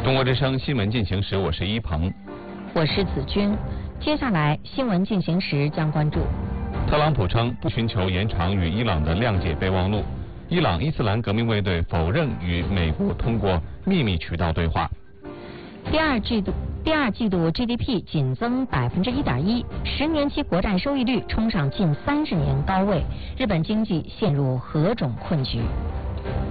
中国之声新闻进行时，我是一鹏， 我是子君。接下来新闻进行时将关注： 特朗普称不寻求延长与伊朗的谅解备忘录；伊朗伊斯兰革命卫队否认与美国通过秘密渠道对话。 第二季度 GDP 仅增1.1%，10年期国债收益率冲上近30年高位，日本经济陷入何种困局？